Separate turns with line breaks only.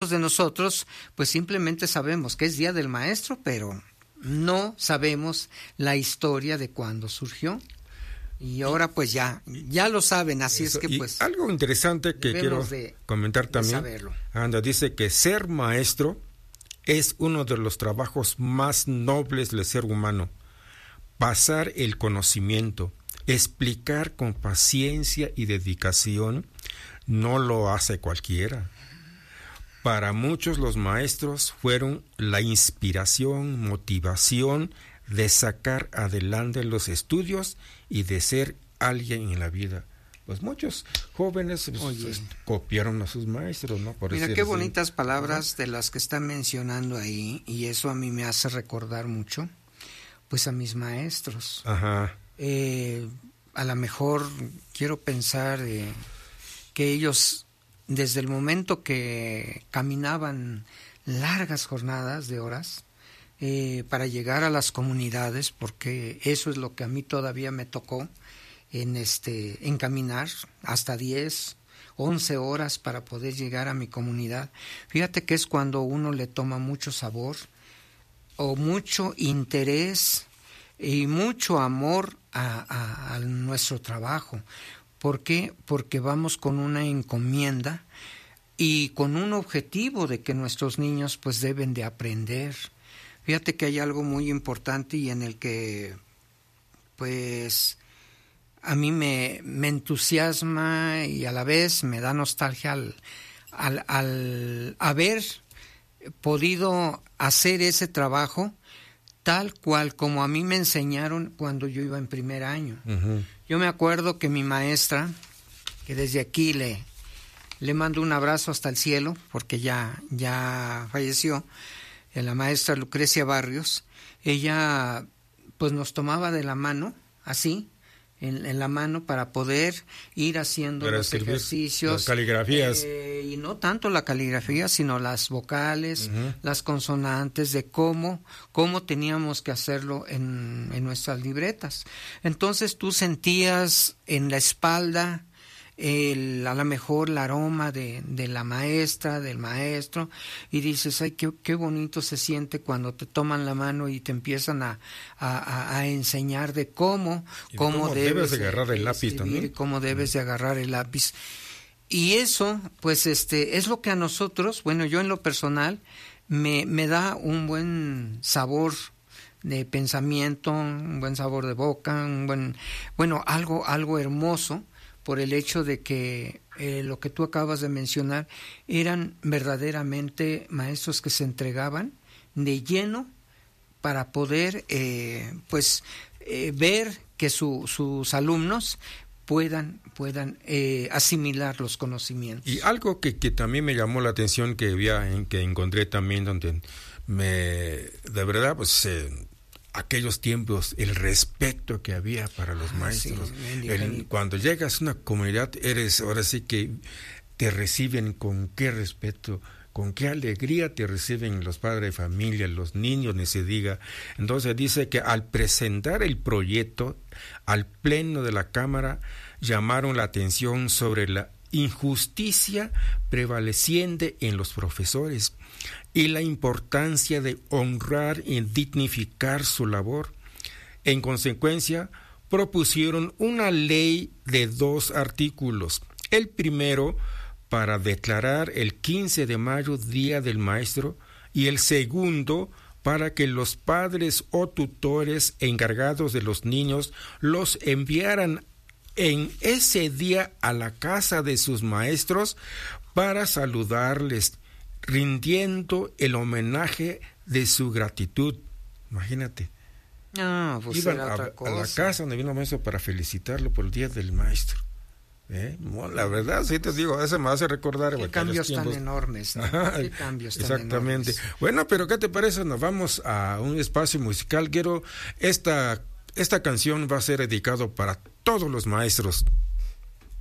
muchos de nosotros pues simplemente sabemos que es Día del Maestro, pero no sabemos la historia de cuándo surgió. Y ahora pues ya lo saben, así
eso,
es que pues...
Algo interesante que quiero comentar también, Anda, dice que ser maestro es uno de los trabajos más nobles del ser humano. Pasar el conocimiento, explicar con paciencia y dedicación, no lo hace cualquiera. Para muchos los maestros fueron la inspiración, motivación de sacar adelante los estudios y de ser alguien en la vida. Pues muchos jóvenes copiaron a sus maestros, ¿no? Por
mira qué bonitas palabras de las que están mencionando ahí, y eso a mí me hace recordar mucho, pues a mis maestros.
Ajá.
A lo mejor quiero pensar que ellos, desde el momento que caminaban largas jornadas de horas para llegar a las comunidades, porque eso es lo que a mí todavía me tocó, en caminar hasta 10, 11 horas para poder llegar a mi comunidad. Fíjate que es cuando uno le toma mucho sabor o mucho interés y mucho amor a nuestro trabajo. ¿Por qué? Porque vamos con una encomienda y con un objetivo de que nuestros niños pues deben de aprender. Fíjate que hay algo muy importante y en el que pues a mí me entusiasma y a la vez me da nostalgia al haber podido hacer ese trabajo tal cual como a mí me enseñaron cuando yo iba en primer año. Uh-huh. Yo me acuerdo que mi maestra, que desde aquí le mando un abrazo hasta el cielo, porque ya falleció, la maestra Lucrecia Barrios, ella pues nos tomaba de la mano, así, en la mano, para poder ir haciendo los ejercicios,
las caligrafías,
y no tanto la caligrafía, sino las vocales, uh-huh, las consonantes, de cómo teníamos que hacerlo en nuestras libretas. Entonces tú sentías en la espalda a lo mejor el aroma de la maestra, del maestro, y dices, ay, qué bonito se siente cuando te toman la mano y te empiezan a enseñar de cómo debes
de agarrar el lápiz también,
y cómo debes de agarrar el lápiz. Y eso, pues es lo que a nosotros, bueno, yo en lo personal, me da un buen sabor de pensamiento, un buen sabor de boca, algo hermoso, por el hecho de que lo que tú acabas de mencionar eran verdaderamente maestros que se entregaban de lleno para poder ver que sus alumnos puedan asimilar los conocimientos.
Y algo que también me llamó la atención, que encontré también, donde de verdad pues aquellos tiempos, el respeto que había para los maestros. Sí, cuando llegas a una comunidad, ahora sí que te reciben con qué respeto, con qué alegría te reciben los padres de familia, los niños, ni se diga. Entonces dice que al presentar el proyecto al pleno de la Cámara, llamaron la atención sobre la injusticia prevaleciente en los profesores y la importancia de honrar y dignificar su labor. En consecuencia, propusieron una ley de 2 artículos. El primero, para declarar el 15 de mayo Día del Maestro, y el segundo, para que los padres o tutores encargados de los niños los enviaran en ese día a la casa de sus maestros para saludarles, rindiendo el homenaje de su gratitud. Imagínate.
No, pues
iban
era otra cosa.
A la casa donde vino el maestro para felicitarlo por el Día del Maestro. Bueno, la verdad, sí te digo, eso me hace recordar.
Qué cambios tan enormes, ¿no? Qué cambios tan
exactamente.
Enormes.
Bueno, pero ¿qué te parece? Nos vamos a un espacio musical. Esta canción va a ser dedicado para todos los maestros.